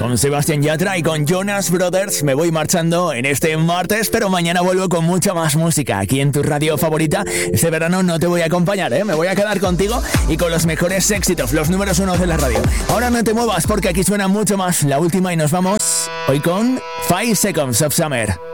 con Sebastián Yatra y con Jonas Brothers me voy marchando en este martes, pero mañana vuelvo con mucha más música aquí en tu radio favorita. Este verano no te voy a acompañar, me voy a quedar contigo y con los mejores éxitos, los números 1 de la radio. Ahora no te muevas porque aquí suena mucho más la última y nos vamos hoy con 5 Seconds of Summer.